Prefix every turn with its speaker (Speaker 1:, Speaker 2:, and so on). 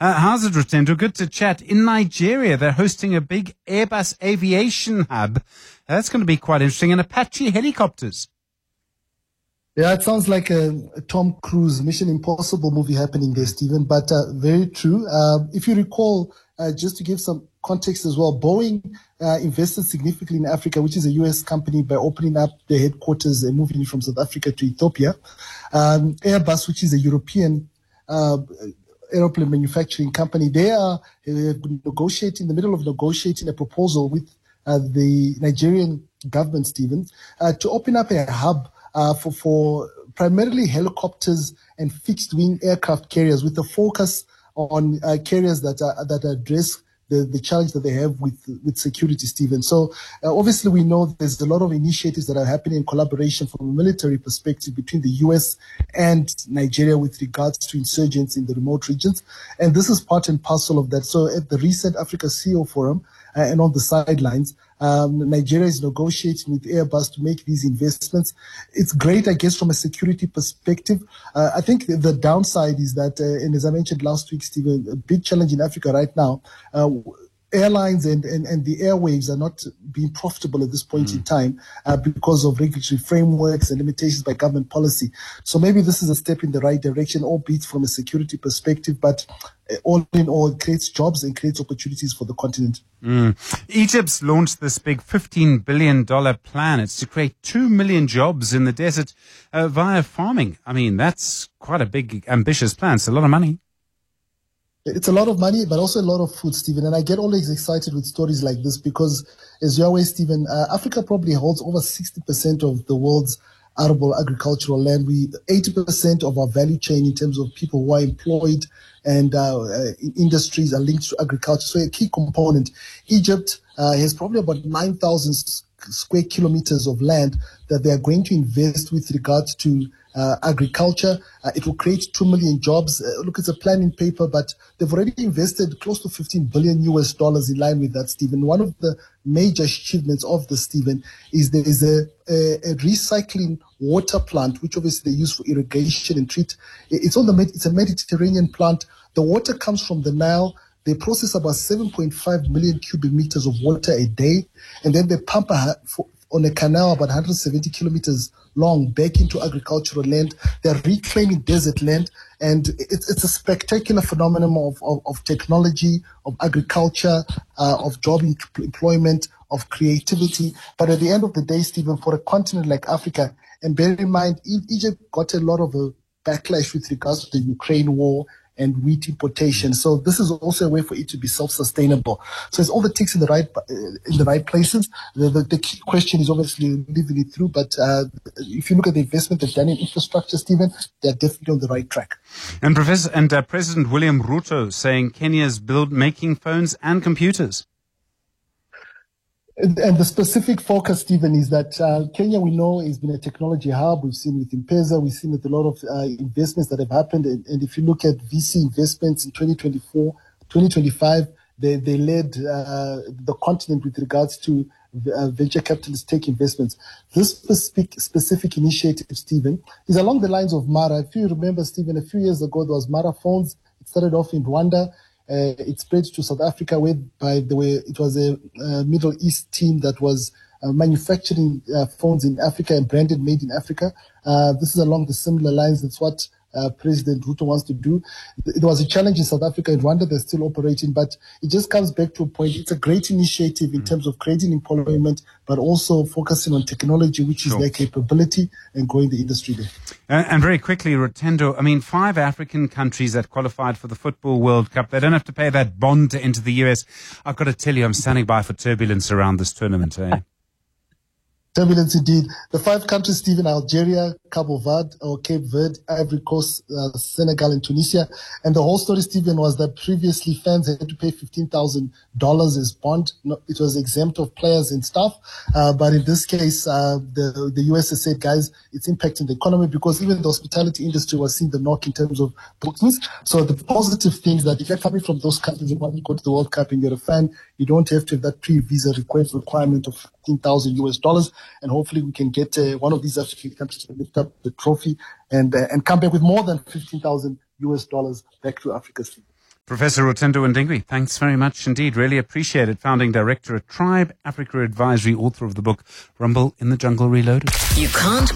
Speaker 1: How's it, Rutendo? Good to chat. In Nigeria, they're hosting a big Airbus aviation hub. That's going to be quite interesting. And Apache helicopters.
Speaker 2: Yeah, it sounds like a Tom Cruise Mission Impossible movie happening there, Stephen, but very true. If you recall, just to give some context as well, Boeing invested significantly in Africa, which is a U.S. company, by opening up their headquarters and moving it from South Africa to Ethiopia. Airbus, which is a European aeroplane manufacturing company, they are negotiating, in the middle of negotiating a proposal with the Nigerian government, Stephen, to open up a hub for primarily helicopters and fixed-wing aircraft carriers, with a focus on carriers that address the challenge that they have with security, Stephen. So obviously we know there's a lot of initiatives that are happening in collaboration from a military perspective between the U.S. and Nigeria with regards to insurgents in the remote regions. And this is part and parcel of that. So at the recent Africa CEO Forum and on the sidelines, Nigeria is negotiating with Airbus to make these investments. It's great, I guess, from a security perspective. I think the downside is that, and as I mentioned last week, Stephen, a big challenge in Africa right now, airlines and the airwaves are not being profitable at this point in time because of regulatory frameworks and limitations by government policy. So maybe this is a step in the right direction, albeit from a security perspective, but all in all, it creates jobs and creates opportunities for the continent.
Speaker 1: Egypt's launched this big $15 billion plan. It's to create 2 million jobs in the desert via farming. I mean, that's quite a big, ambitious plan. It's a lot of money.
Speaker 2: It's a lot of money, but also a lot of food, Stephen. And I get always excited with stories like this because, as you're aware, Stephen, Africa probably holds over 60% of the world's arable agricultural land. 80% of our value chain in terms of people who are employed and industries are linked to agriculture. So a key component. Egypt has probably about 9,000 square kilometers of land that they are going to invest with regards to agriculture. It will create 2 million jobs. Look, it's a plan in paper, but they've already invested close to $15 billion in line with that, Stephen. One of the major achievements of this, Stephen, is there is a recycling water plant, which obviously they use for irrigation and treat. It's a Mediterranean plant. The water comes from the Nile. They process about 7.5 million cubic meters of water a day, and then they pump on a canal about 170 kilometers long back into agricultural land. They're reclaiming desert land, and it's a spectacular phenomenon of technology, of agriculture, of job employment, of creativity. But at the end of the day, Stephen, for a continent like Africa, and bear in mind, Egypt got a lot of a backlash with regards to the Ukraine war and wheat importation. So this is also a way for it to be self-sustainable. So it's all the ticks in the right places. The key question is obviously living it through. But if you look at the investment they've done in infrastructure, Stephen, they're definitely on the right track.
Speaker 1: And President William Ruto saying Kenya's making phones and computers.
Speaker 2: And the specific focus, Stephen, is that Kenya, we know, has been a technology hub. We've seen with M-Pesa, we've seen with a lot of investments that have happened. And if you look at VC investments in 2024, 2025, they led the continent with regards to venture capitalist tech investments. This specific initiative, Stephen, is along the lines of Mara. If you remember, Stephen, a few years ago, there was Mara Phones. It started off in Rwanda. It spread to South Africa, where, by the way, it was a Middle East team that was manufacturing phones in Africa and branded made in Africa. This is along the similar lines. That's what President Ruto wants to do. There was a challenge in South Africa and Rwanda. They're still operating, but it just comes back to a point. It's a great initiative in terms of creating employment, but also focusing on technology, which is their capability, and growing the industry there.
Speaker 1: And very quickly, Rutendo, I mean, 5 African countries that qualified for the Football World Cup, they don't have to pay that bond to enter the US. I've got to tell you, I'm standing by for turbulence around this tournament, eh?
Speaker 2: Turbulence indeed. The 5 countries, Stephen, Algeria, Cape Verde, Ivory Coast, Senegal, and Tunisia. And the whole story, Stephen, was that previously fans had to pay $15,000 as bond. It was exempt of players and staff. But in this case, the US has said, guys, it's impacting the economy, because even the hospitality industry was seeing the knock in terms of bookings. So the positive things that if you're coming from those countries and want to go to the World Cup and you're a fan, you don't have to have that pre-visa requirement of $15,000. And hopefully we can get one of these African countries to lift up the trophy and come back with more than $15,000 back to Africa.
Speaker 1: Professor Rotendo Ndingwi, thanks very much indeed. Really appreciate it. Founding Director at Tribe Africa Advisory, author of the book Rumble in the Jungle Reloaded.
Speaker 3: You can't